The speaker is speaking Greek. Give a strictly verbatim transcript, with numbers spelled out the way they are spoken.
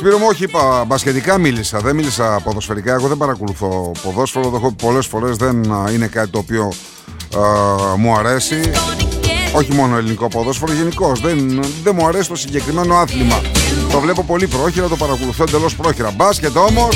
Σπύρο μου, όχι, είπα, μπασκετικά μίλησα, δεν μίλησα ποδοσφαιρικά. Εγώ δεν παρακολουθώ ποδόσφαιρο, το έχω πει πολλές φορές, δεν είναι κάτι το οποίο α, μου αρέσει. Όχι μόνο ελληνικό ποδόσφαιρο, γενικώς δεν, δεν μου αρέσει το συγκεκριμένο άθλημα. Το βλέπω πολύ πρόχειρα, το παρακολουθώ εντελώς πρόχειρα. Μπάσκετ όμως